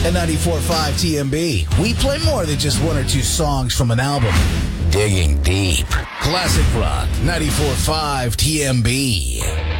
At 94.5 TMB, we play more than just one or two songs from an album. Digging deep. Classic rock, 94.5 TMB.